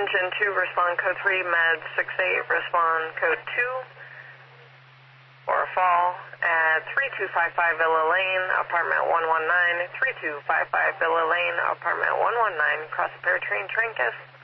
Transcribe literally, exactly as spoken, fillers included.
Engine two, respond code three, Med six eight, respond code two. For a fall at three two five five Villa Lane, apartment one one nine, three two five five Villa Lane, apartment one one nine, cross the Pear Train, Trancas.